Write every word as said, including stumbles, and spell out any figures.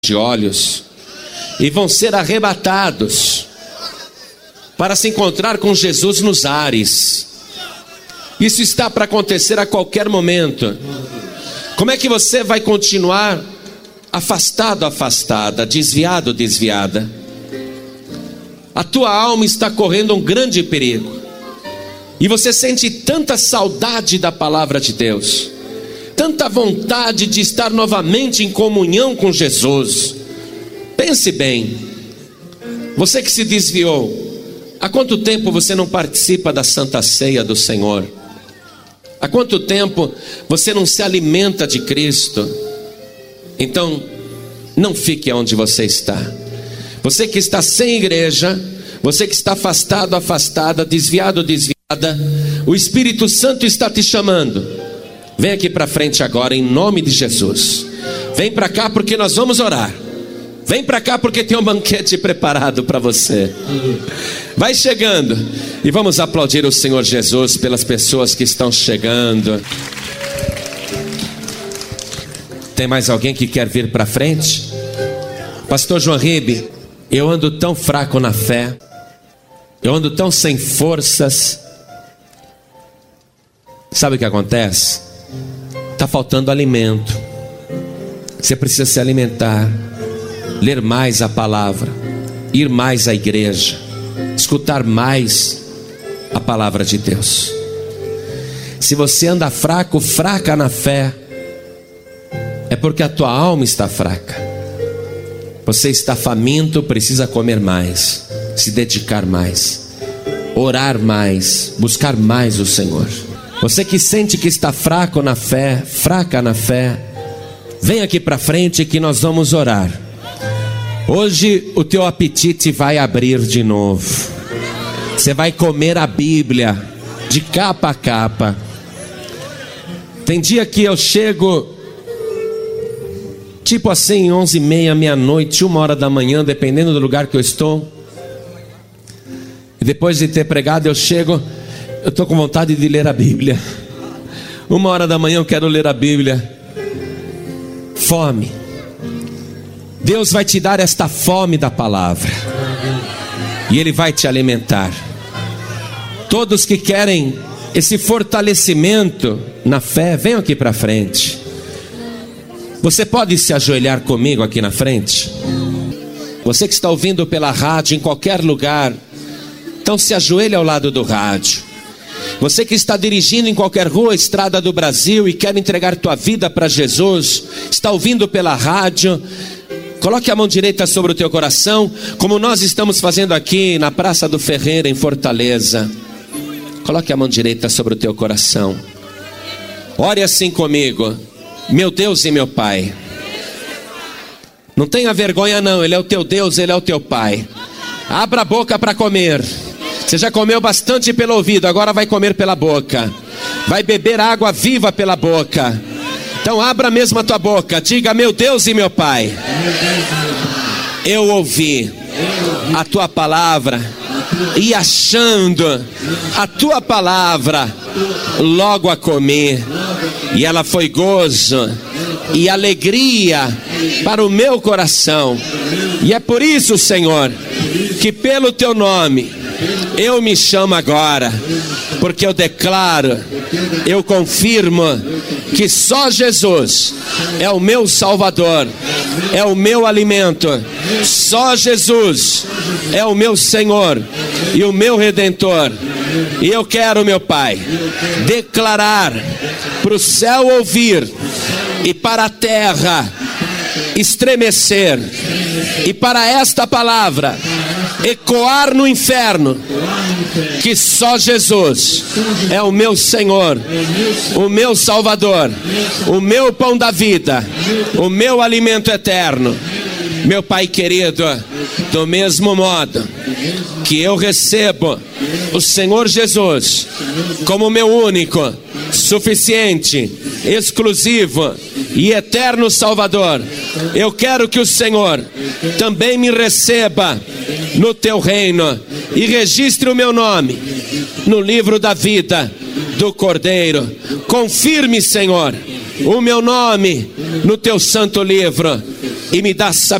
de olhos e vão ser arrebatados para se encontrar com Jesus nos ares. Isso está para acontecer a qualquer momento. Como é que você vai continuar afastado, afastada, desviado, desviada? A tua alma está correndo um grande perigo. E você sente tanta saudade da palavra de Deus, tanta vontade de estar novamente em comunhão com Jesus. Pense bem, você que se desviou, há quanto tempo você não participa da Santa Ceia do Senhor? Há quanto tempo você não se alimenta de Cristo? Então, não fique onde você está. Você que está sem igreja, você que está afastado, afastada, desviado, desviada, o Espírito Santo está te chamando. Vem aqui para frente agora, em nome de Jesus. Vem para cá porque nós vamos orar. Vem para cá porque tem um banquete preparado para você. Vai chegando e vamos aplaudir o Senhor Jesus pelas pessoas que estão chegando. Tem mais alguém que quer vir para frente? Pastor João Ribe, eu ando tão fraco na fé, eu ando tão sem forças. Sabe o que acontece? Está faltando alimento. Você precisa se alimentar, ler mais a palavra, ir mais à igreja, escutar mais a palavra de Deus. Se você anda fraco, fraca na fé, é porque a tua alma está fraca. Você está faminto, precisa comer mais, se dedicar mais, orar mais, buscar mais o Senhor. Você que sente que está fraco na fé, fraca na fé, vem aqui para frente que nós vamos orar. Hoje o teu apetite vai abrir de novo. Você vai comer a Bíblia de capa a capa. Tem dia que eu chego tipo assim, onze e meia, meia-noite, uma hora da manhã, dependendo do lugar que eu estou. E depois de ter pregado eu chego, eu estou com vontade de ler a Bíblia. Uma hora da manhã eu quero ler a Bíblia. Fome. Deus vai te dar esta fome da palavra e Ele vai te alimentar. Todos que querem esse fortalecimento na fé, venham aqui para frente. Você pode se ajoelhar comigo aqui na frente? Você que está ouvindo pela rádio em qualquer lugar, então se ajoelhe ao lado do rádio. Você que está dirigindo em qualquer rua, estrada do Brasil e quer entregar tua vida para Jesus, está ouvindo pela rádio, coloque a mão direita sobre o teu coração, como nós estamos fazendo aqui na Praça do Ferreira em Fortaleza. Coloque a mão direita sobre o teu coração. Ore assim comigo. Meu Deus e meu Pai. Não tenha vergonha não, Ele é o teu Deus, Ele é o teu Pai. Abra a boca para comer. Você já comeu bastante pelo ouvido, agora vai comer pela boca. Vai beber água viva pela boca. Então abra mesmo a tua boca, diga: meu Deus e meu Pai, eu ouvi a tua palavra, e achando a tua palavra, logo a comi, e ela foi gozo e alegria para o meu coração. E é por isso, Senhor, que pelo teu nome eu me chamo agora, porque eu declaro, eu confirmo que só Jesus é o meu Salvador, é o meu alimento. Só Jesus é o meu Senhor e o meu Redentor. E eu quero, meu Pai, declarar para o céu ouvir e para a terra estremecer, e para esta palavra ecoar no inferno, que só Jesus é o meu Senhor, o meu Salvador, o meu pão da vida, o meu alimento eterno. Meu Pai querido, do mesmo modo que eu recebo o Senhor Jesus como meu único, suficiente, exclusivo e eterno Salvador, eu quero que o Senhor também me receba no teu reino e registre o meu nome no livro da vida do Cordeiro. Confirme, Senhor, o meu nome no teu santo livro. e me dá sabedoria